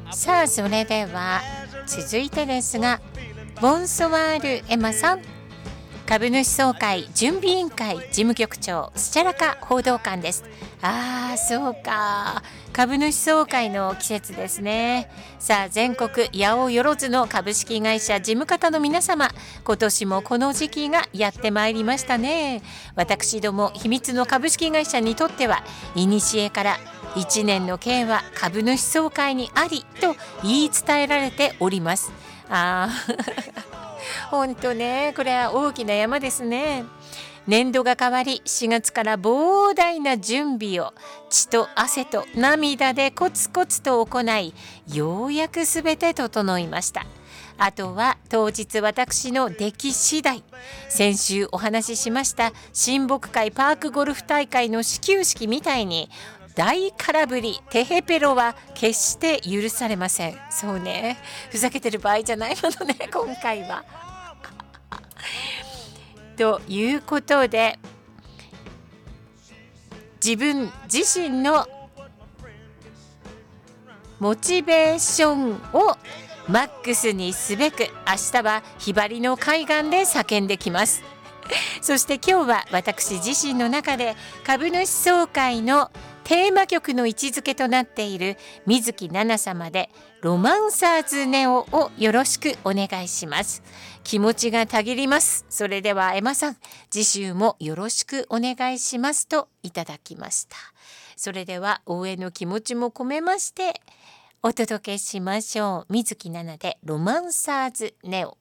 さあ、それでは続いてですが、ボンソワールエマさん、株主総会準備委員会事務局長スチャラカ報道官です。そうか、株主総会の季節ですね。さあ、全国八百万の株式会社事務方の皆様、今年もこの時期がやってまいりましたね。私ども秘密の株式会社にとっては、古から1年の計は株主総会にありと言い伝えられております。本当ね、これは大きな山ですね。年度が変わり、4月から膨大な準備を血と汗と涙でコツコツと行い、ようやくすべて整いました。あとは当日私の出来次第。先週お話ししました親睦会パークゴルフ大会の始球式みたいに、大空振りテヘペロは決して許されません。そうね、ふざけてる場合じゃないものね、今回は。ということで、自分自身のモチベーションをマックスにすべく、明日はひばりの海岸で叫んできます。そして今日は私自身の中で株主総会のテーマ曲の位置づけとなっている水木奈々様でロマンサーズネオをよろしくお願いします。気持ちがたぎります。それではエマさん、次週もよろしくお願いしますといただきました。それでは応援の気持ちも込めましてお届けしましょう。水木奈々でロマンサーズネオ。